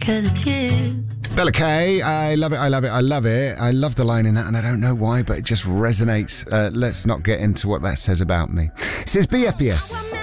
because it's you. Bella Kay, I love it, I love it, I love it. I love the line in that, and I don't know why, but it just resonates. Let's not get into what that says about me. It says BFBS.